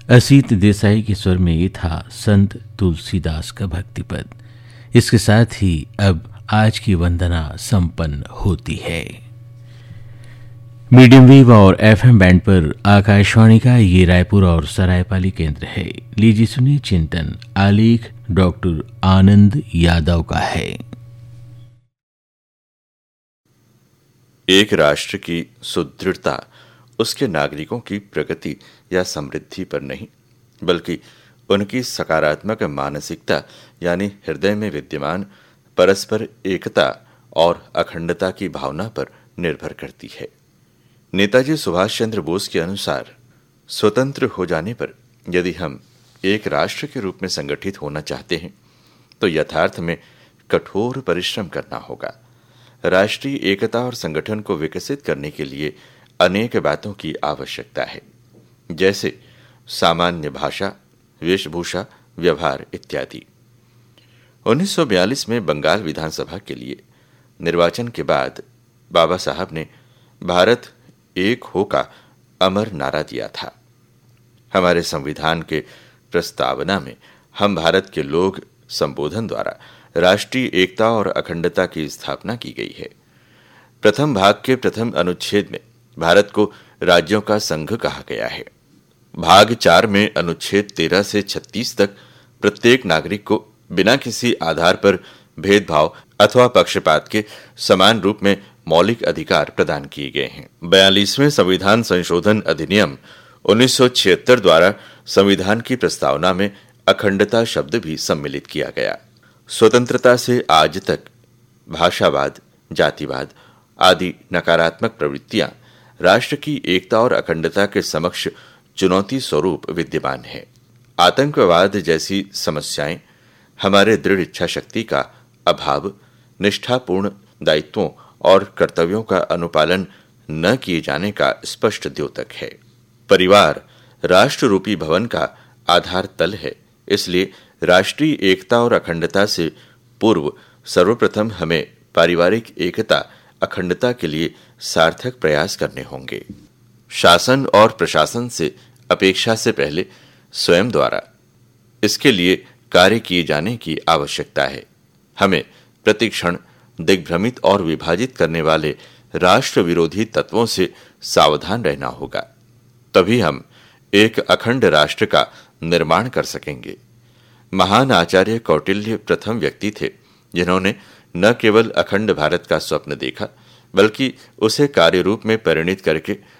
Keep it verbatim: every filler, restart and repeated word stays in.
असीत देसाई के स्वर में ये था संत तुलसीदास का भक्ति पद। इसके साथ ही अब आज की वंदना संपन्न होती है। मीडियम वेव और एफएम बैंड पर आकाशवाणी का ये रायपुर और सरायपाली केंद्र है। लीजिए सुनिए चिंतन, आलेख डॉक्टर आनंद यादव का है। एक राष्ट्र की सुदृढ़ता उसके नागरिकों की प्रगति या समृद्धि पर नहीं, बल्कि उनकी सकारात्मक मानसिकता यानी हृदय में विद्यमान परस्पर एकता और अखंडता की भावना पर निर्भर करती है। नेताजी सुभाष चंद्र बोस के अनुसार स्वतंत्र हो जाने पर यदि हम एक राष्ट्र के रूप में संगठित होना चाहते हैं तो यथार्थ में कठोर परिश्रम करना होगा। राष्ट्रीय एकता और संगठन को विकसित करने के लिए अनेक बातों की आवश्यकता है, जैसे सामान्य भाषा, वेशभूषा, व्यवहार इत्यादि। उन्नीस सौ बयालीस में बंगाल विधानसभा के लिए निर्वाचन के बाद बाबा साहब ने भारत एक हो का अमर नारा दिया था। हमारे संविधान के प्रस्तावना में हम भारत के लोग संबोधन द्वारा राष्ट्रीय एकता और अखंडता की स्थापना की गई है। प्रथम भाग के प्रथम अनुच्छेद में भारत को राज्यों का संघ कहा गया है। भाग चार में अनुच्छेद तेरह से छत्तीस तक प्रत्येक नागरिक को बिना किसी आधार पर भेदभाव अथवा पक्षपात के समान रूप में मौलिक अधिकार प्रदान किए गए हैं। बयालीसवें संविधान संशोधन अधिनियम उन्नीस सौ छिहत्तर द्वारा संविधान की प्रस्तावना में अखंडता शब्द भी सम्मिलित किया गया। स्वतंत्रता से आज तक भाषावाद, जातिवाद आदि नकारात्मक प्रवृत्तियां राष्ट्र की एकता और अखंडता के समक्ष चुनौती स्वरूप विद्यमान है। आतंकवाद जैसी समस्याएं हमारे दृढ़ इच्छा शक्ति का अभाव, निष्ठापूर्ण दायित्वों और कर्तव्यों का अनुपालन न किए जाने का स्पष्ट द्योतक है। परिवार राष्ट्र रूपी भवन का आधार तल है, इसलिए राष्ट्रीय एकता और अखंडता से पूर्व सर्वप्रथम हमें पारिवारिक एकता, अखंडता के लिए सार्थक प्रयास करने होंगे। शासन और प्रशासन से अपेक्षा से पहले स्वयं द्वारा इसके लिए कार्य किए जाने की आवश्यकता है। हमें प्रतिक्षण दिग्भ्रमित और विभाजित करने वाले राष्ट्र विरोधी तत्वों से सावधान रहना होगा, तभी हम एक अखंड राष्ट्र का निर्माण कर सकेंगे। महान आचार्य कौटिल्य प्रथम व्यक्ति थे जिन्होंने न केवल अखंड भारत का स्वप्न देखा, बल्कि उसे कार्य रूप में परिणित करके